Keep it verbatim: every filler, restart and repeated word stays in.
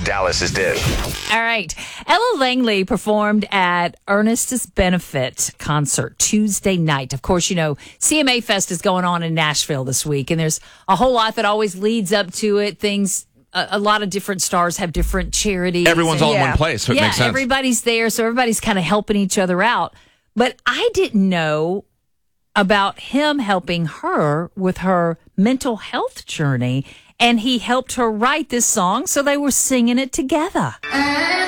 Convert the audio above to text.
Dallas is Dead. All right. Ella Langley performed at Ernest's Benefit concert Tuesday night. Of course, you know, C M A Fest is going on in Nashville this week, and there's a whole lot that always leads up to it. Things, a, a lot of different stars have different charities. Everyone's and, all in yeah. one place, so it yeah, makes sense. Everybody's there, so everybody's kind of helping each other out. But I didn't know about him helping her with her mental health journey, and he helped her write this song, so they were singing it together.